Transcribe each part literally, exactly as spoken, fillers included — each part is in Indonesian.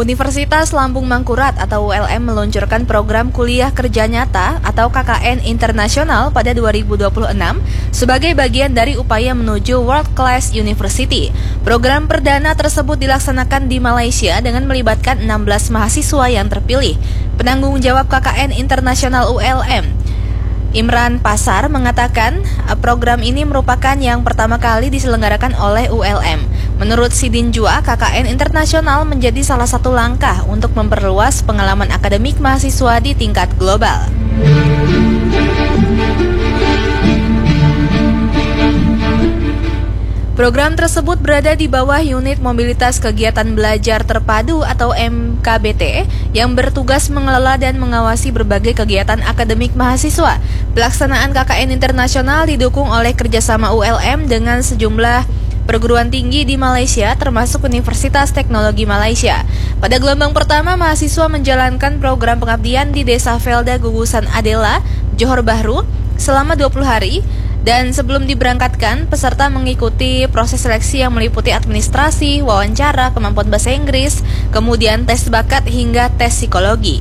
Universitas Lambung Mangkurat atau U L M meluncurkan program kuliah kerja nyata atau K K N internasional pada dua ribu dua puluh enam sebagai bagian dari upaya menuju World Class University. Program perdana tersebut dilaksanakan di Malaysia dengan melibatkan enam belas mahasiswa yang terpilih. Penanggung jawab K K N internasional U L M, Imran Pasar, mengatakan program ini merupakan yang pertama kali diselenggarakan oleh U L M. Menurut Sidin Jua, K K N internasional menjadi salah satu langkah untuk memperluas pengalaman akademik mahasiswa di tingkat global. Program tersebut berada di bawah Unit Mobilitas Kegiatan Belajar Terpadu atau M K B T yang bertugas mengelola dan mengawasi berbagai kegiatan akademik mahasiswa. Pelaksanaan K K N internasional didukung oleh kerjasama U L M dengan sejumlah perguruan tinggi di Malaysia termasuk Universitas Teknologi Malaysia. Pada gelombang pertama, mahasiswa menjalankan program pengabdian di Desa Felda Gugusan Adela, Johor Bahru selama dua puluh hari. Dan sebelum diberangkatkan, peserta mengikuti proses seleksi yang meliputi administrasi, wawancara, kemampuan bahasa Inggris, kemudian tes bakat hingga tes psikologi.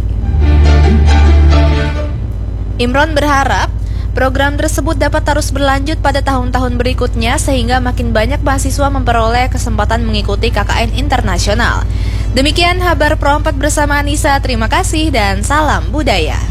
Imron berharap program tersebut dapat terus berlanjut pada tahun-tahun berikutnya sehingga makin banyak mahasiswa memperoleh kesempatan mengikuti K K N internasional. Demikian kabar Pro empat bersama Anissa, terima kasih dan salam budaya.